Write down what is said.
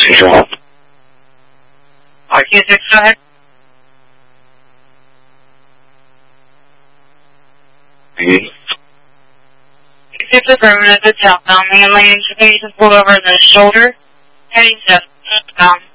Station 1. RT6, go ahead. It's affirmative, it's southbound. Main lane should be pulled over the shoulder, heading southbound.